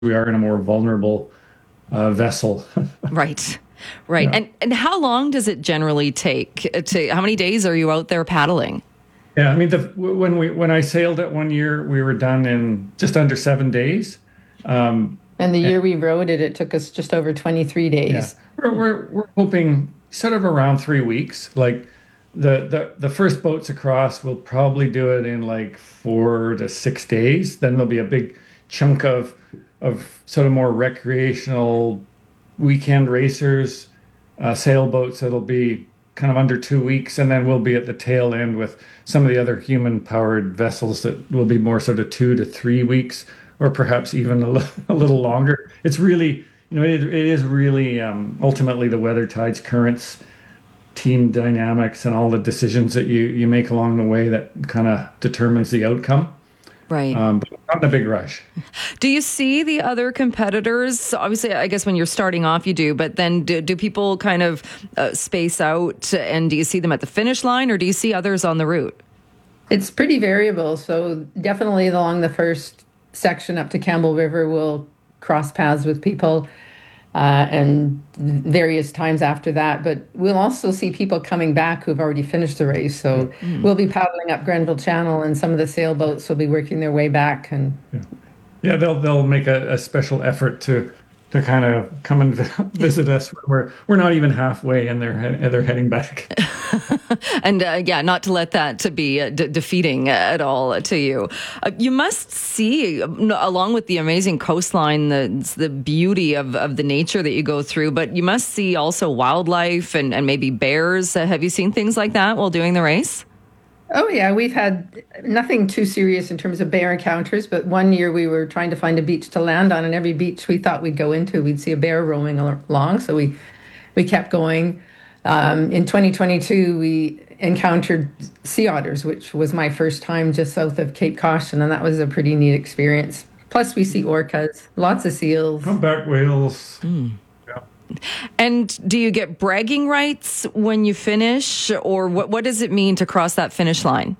we are in a more vulnerable vessel. Right. Right. Yeah. And how long does it generally take how many days are you out there paddling? Yeah, I mean, when I sailed it one year, we were done in just under 7 days. Um, And the and year we rode it, it took us just over 23 yeah, days. we're hoping sort of around 3 weeks. Like the first boats across, we'll probably do it in like 4 to 6 days. Then there'll be a big chunk of sort of more recreational weekend racers, sailboats that'll be kind of under 2 weeks, and then we'll be at the tail end with some of the other human-powered vessels that will be more sort of 2 to 3 weeks, or perhaps even a little longer. It's really, it is really ultimately the weather, tides, currents, team dynamics, and all the decisions that you make along the way that kind of determines the outcome. Right. But not in a big rush. Do you see the other competitors? Obviously, I guess when you're starting off, you do, but then do people kind of space out, and do you see them at the finish line, or do you see others on the route? It's pretty variable. So definitely along the first section up to Campbell River, we'll cross paths with people and various times after that. But we'll also see people coming back who've already finished the race. So we'll be paddling up Grenville Channel, and some of the sailboats will be working their way back. And Yeah, they'll make a special effort to kind of come and visit us when we're not even halfway, and they're heading back. And not to let that to be defeating at all to you. You must see, along with the amazing coastline, the beauty of the nature that you go through, but you must see also wildlife and maybe bears. Have you seen things like that while doing the race? oh yeah, we've had nothing too serious in terms of bear encounters, but one year we were trying to find a beach to land on, and every beach we thought we'd go into, we'd see a bear roaming along. So we kept going. In 2022, we encountered sea otters, which was my first time just south of Cape Caution, and that was a pretty neat experience. Plus, we see orcas, lots of seals. Humpback whales. Yeah. And do you get bragging rights when you finish, or what does it mean to cross that finish line?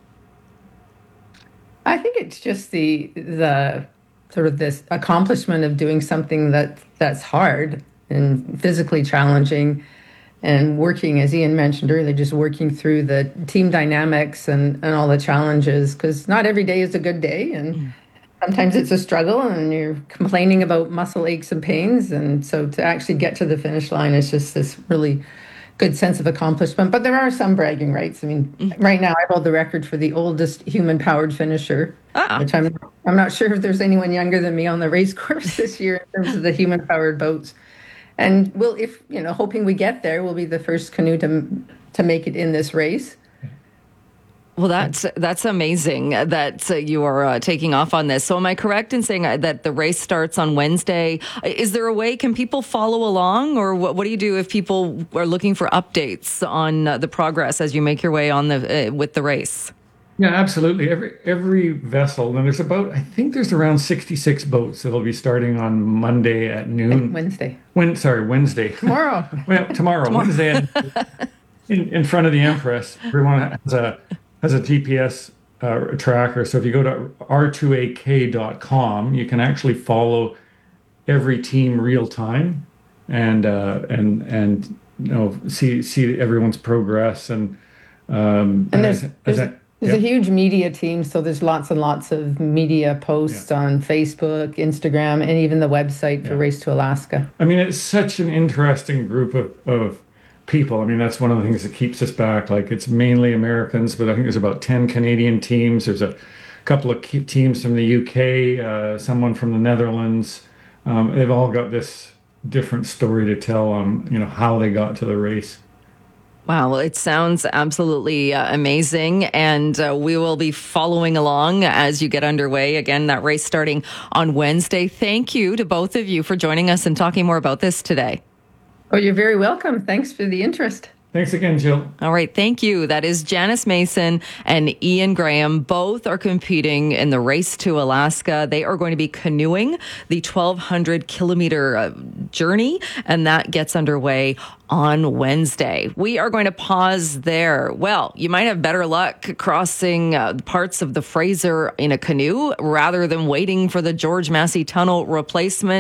I think it's just the sort of this accomplishment of doing something that's hard and physically challenging, and working, as Ian mentioned earlier, just working through the team dynamics and all the challenges, because not every day is a good day, and sometimes it's a struggle and you're complaining about muscle aches and pains. And so to actually get to the finish line is just this really good sense of accomplishment. But there are some bragging rights. I mean, right now I hold the record for the oldest human-powered finisher, which I'm not sure if there's anyone younger than me on the race course this year in terms of the human-powered boats. And we'll, if hoping we get there, we'll be the first canoe to make it in this race. Well, that's amazing that you are taking off on this. So am I correct in saying that the race starts on Wednesday? Is there a way, can people follow along, or what do you do if people are looking for updates on the progress as you make your way on with the race? Yeah, absolutely. Every vessel, and I think there's around 66 boats that'll be starting on Monday at noon. Wednesday. Wednesday. Tomorrow. Well, tomorrow. Wednesday in front of the Empress. Everyone has a GPS tracker. So if you go to r2ak.com, you can actually follow every team real time and see everyone's progress And there's a huge media team, so there's lots and lots of media posts on Facebook, Instagram, and even the website for Race to Alaska. I mean, it's such an interesting group of people. I mean, that's one of the things that keeps us back. Like, it's mainly Americans, but I think there's about 10 Canadian teams. There's a couple of teams from the UK, someone from the Netherlands. They've all got this different story to tell on, how they got to the race. Wow, well, it sounds absolutely amazing, and we will be following along as you get underway. Again, that race starting on Wednesday. Thank you to both of you for joining us and talking more about this today. Oh, you're very welcome. Thanks for the interest. Thanks again, Jill. All right, thank you. That is Janice Mason and Ian Graham. Both are competing in the Race to Alaska. They are going to be canoeing the 1,200 kilometer journey, and that gets underway on Wednesday. We are going to pause there. Well, you might have better luck crossing parts of the Fraser in a canoe rather than waiting for the George Massey Tunnel replacement.